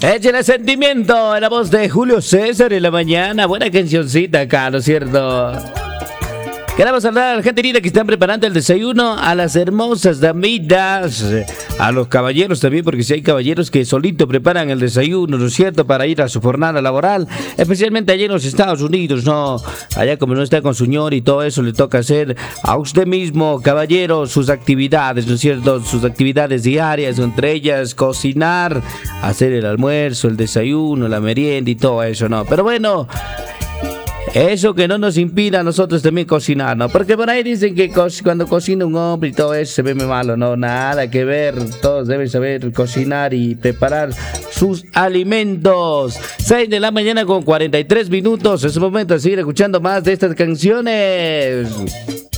Échale sentimiento en la voz de Julio César en la mañana. Buena cancioncita acá, ¿no es cierto? Queremos saludar a la gente linda que están preparando el desayuno, a las hermosas damitas, a los caballeros también, porque si hay caballeros que solito preparan el desayuno, ¿no es cierto?, para ir a su jornada laboral, especialmente allá en los Estados Unidos, ¿no? Allá como no está con su señor y todo eso, le toca hacer a usted mismo, caballero, sus actividades, ¿no es cierto?, sus actividades diarias, entre ellas cocinar, hacer el almuerzo, el desayuno, la merienda y todo eso, ¿no? Pero bueno, eso que no nos impida a nosotros también cocinar, ¿no? Porque por ahí dicen que cuando cocina un hombre y todo eso se ve muy malo, ¿no? Nada que ver, todos deben saber cocinar y preparar sus alimentos. 6 de la mañana con 43 minutos, es momento de seguir escuchando más de estas canciones.